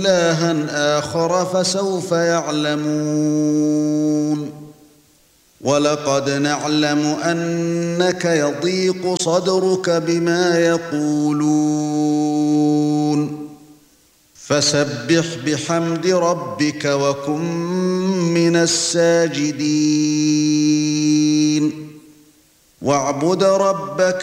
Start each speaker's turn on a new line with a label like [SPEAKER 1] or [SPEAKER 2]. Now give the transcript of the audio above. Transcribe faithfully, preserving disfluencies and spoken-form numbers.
[SPEAKER 1] إلها آخر فسوف يعلمون ولقد نعلم أنك يضيق صدرك بما يقولون فسبح بحمد ربك وكن من الساجدين واعبد ربك